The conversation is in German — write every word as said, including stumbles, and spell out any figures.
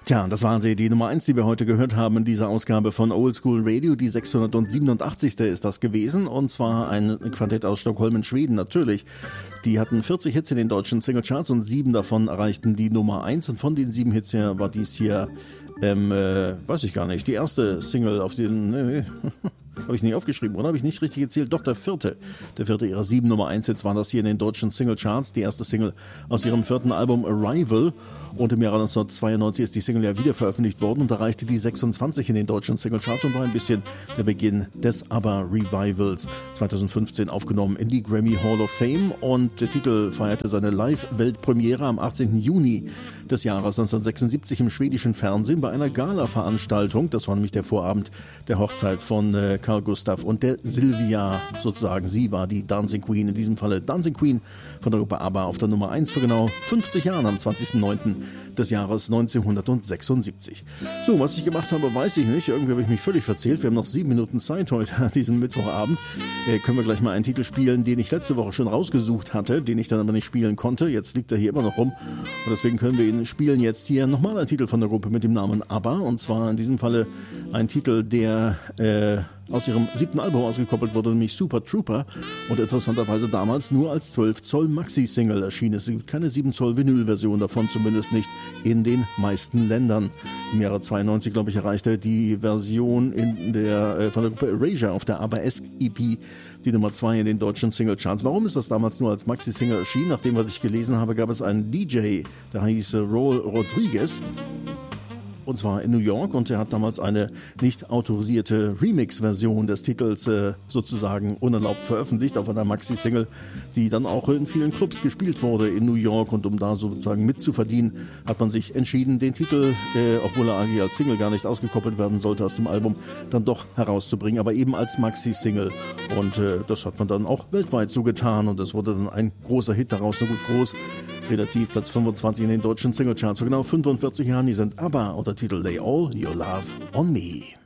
Tja, das war sie, die Nummer eins, die wir heute gehört haben in dieser Ausgabe von Oldschool Radio. Die sechshundertsiebenundachtzigste ist das gewesen, und zwar ein Quartett aus Stockholm in Schweden natürlich. Die hatten vierzig Hits in den deutschen Singlecharts und sieben davon erreichten die Nummer eins, und von den sieben Hits her war dies hier, ähm, äh, weiß ich gar nicht, die erste Single auf den... Nee, habe ich nicht aufgeschrieben, oder? Habe ich nicht richtig gezählt? Doch, der vierte. Der vierte ihrer sieben Nummer eins Hits war das hier in den deutschen Singlecharts. Die erste Single aus ihrem vierten Album Arrival. Und im Jahre neunzehnhundertzweiundneunzig ist die Single ja wieder veröffentlicht worden und erreichte die sechsundzwanzig in den deutschen Singlecharts und war ein bisschen der Beginn des ABBA-Revivals. zweitausendfünfzehn aufgenommen in die Grammy Hall of Fame, und der Titel feierte seine Live-Weltpremiere am achtzehnten Juni des Jahres neunzehnhundertsechsundsiebzig im schwedischen Fernsehen bei einer Gala-Veranstaltung. Das war nämlich der Vorabend der Hochzeit von äh, Carl Gustav und der Silvia sozusagen. Sie war die Dancing Queen, in diesem Falle Dancing Queen von der Gruppe ABBA auf der Nummer eins vor genau fünfzig Jahren am zwanzigsten neunten des Jahres neunzehnhundertsechsundsiebzig. So, was ich gemacht habe, weiß ich nicht. Irgendwie habe ich mich völlig verzählt. Wir haben noch sieben Minuten Zeit heute an diesem Mittwochabend. Äh, können wir gleich mal einen Titel spielen, den ich letzte Woche schon rausgesucht hatte, den ich dann aber nicht spielen konnte. Jetzt liegt er hier immer noch rum, und deswegen können wir ihn spielen. Jetzt hier nochmal ein Titel von der Gruppe mit dem Namen ABBA, und zwar in diesem Falle ein Titel, der äh, aus ihrem siebten Album ausgekoppelt wurde, nämlich Super Trooper, und interessanterweise damals nur als zwölf Zoll Maxi-Single erschienen. Es gibt keine sieben Zoll Vinyl-Version davon, zumindest nicht in den meisten Ländern. Im Jahre zweiundneunzig, glaube ich, erreichte die Version in der, äh, von der Gruppe Erasure auf der ABBA-esque-E P die Nummer zwei in den deutschen Singlecharts. Warum ist das damals nur als Maxi-Single erschienen? Nach dem, was ich gelesen habe, gab es einen D J, der hieß Raul Rodriguez, und zwar in New York, und er hat damals eine nicht autorisierte Remix-Version des Titels äh, sozusagen unerlaubt veröffentlicht auf einer Maxi-Single, die dann auch in vielen Clubs gespielt wurde in New York, und um da sozusagen mitzuverdienen, hat man sich entschieden, den Titel, äh, obwohl er eigentlich als Single gar nicht ausgekoppelt werden sollte aus dem Album, dann doch herauszubringen, aber eben als Maxi-Single, und äh, das hat man dann auch weltweit so getan, und es wurde dann ein großer Hit daraus, nur gut groß, relativ Platz fünfundzwanzig in den deutschen Singlecharts vor genau fünfundvierzig Jahren. Die sind ABBA unter Titel Lay All Your Love on Me.